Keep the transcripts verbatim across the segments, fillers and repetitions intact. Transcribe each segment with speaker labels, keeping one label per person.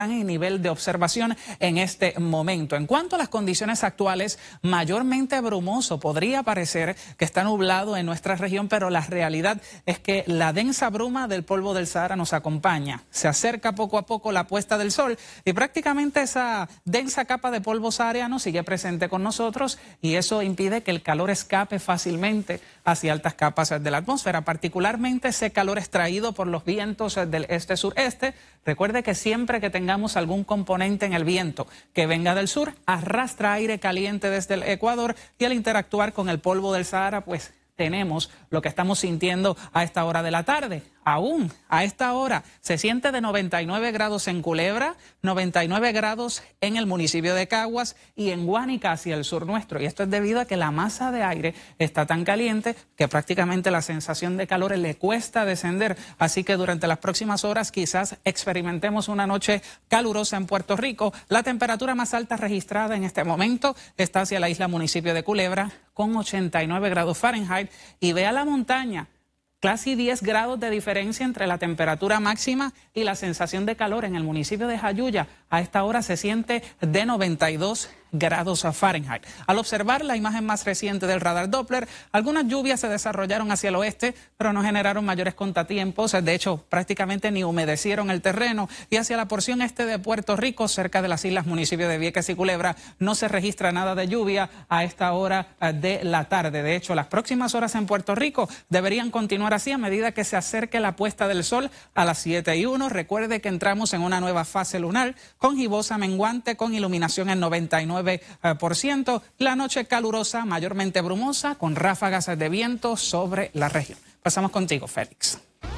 Speaker 1: en nivel de observación en este momento. En cuanto a las condiciones actuales, mayormente brumoso. Podría parecer que está nublado en nuestra región, pero la realidad es que la densa bruma del polvo del Sahara nos acompaña. Se acerca poco a poco la puesta del sol y prácticamente esa densa capa de polvo sahariano sigue presente con nosotros y eso impide que el calor escape fácilmente hacia altas capas de la atmósfera, particularmente ese calor extraído por los vientos del este-sureste. Recuerde que siempre que tengamos algún componente en el viento que venga del sur, arrastra aire caliente desde el Ecuador y al interactuar con el polvo del Sahara, pues tenemos lo que estamos sintiendo a esta hora de la tarde. Aún a esta hora se siente de noventa y nueve grados en Culebra, noventa y nueve grados en el municipio de Caguas y en Guánica hacia el sur nuestro. Y esto es debido a que la masa de aire está tan caliente que prácticamente la sensación de calor le cuesta descender. Así que durante las próximas horas quizás experimentemos una noche calurosa en Puerto Rico. La temperatura más alta registrada en este momento está hacia la isla municipio de Culebra con ochenta y nueve grados Fahrenheit. Y vea la montaña. Casi diez grados de diferencia entre la temperatura máxima y la sensación de calor en el municipio de Jayuya. A esta hora se siente de noventa y dos grados Fahrenheit. Al observar la imagen más reciente del radar Doppler, algunas lluvias se desarrollaron hacia el oeste, pero no generaron mayores contratiempos. De hecho, prácticamente ni humedecieron el terreno. Y hacia la porción este de Puerto Rico, cerca de las islas municipios de Vieques y Culebra, no se registra nada de lluvia a esta hora de la tarde. De hecho, las próximas horas en Puerto Rico deberían continuar así a medida que se acerque la puesta del sol a las siete y uno. Recuerde que entramos en una nueva fase lunar con gibosa menguante, con iluminación en noventa y nueve por ciento. La noche calurosa, mayormente brumosa, con ráfagas de viento sobre la región. Pasamos contigo, Félix.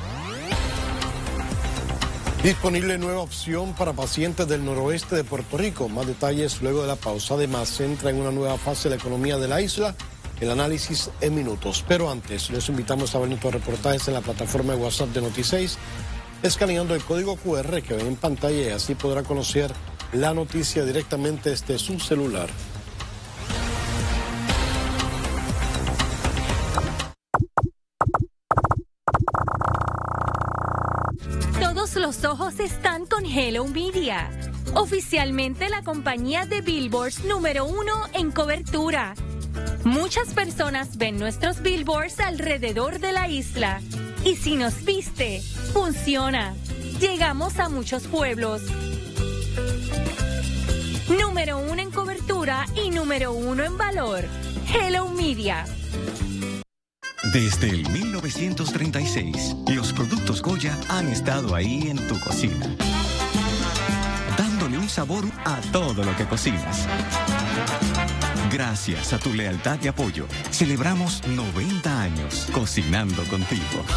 Speaker 2: Disponible nueva opción para pacientes del noroeste de Puerto Rico. Más detalles luego de la pausa. Además, entra en una nueva fase la economía de la isla. El análisis en minutos. Pero antes, les invitamos a ver nuestros reportajes en la plataforma de WhatsApp de Noti seis, escaneando el código cu erre que ven en pantalla y así podrá conocer la noticia directamente desde su celular.
Speaker 3: Todos los ojos están con Hello Media, oficialmente la compañía de billboards número uno en cobertura. Muchas personas ven nuestros billboards alrededor de la isla. Y si nos viste, funciona. Llegamos a muchos pueblos. Número uno en cobertura y número uno en valor. Hello Media.
Speaker 4: Desde el mil novecientos treinta y seis, los productos Goya han estado ahí en tu cocina, dándole un sabor a todo lo que cocinas. Gracias a tu lealtad y apoyo, celebramos noventa años cocinando contigo.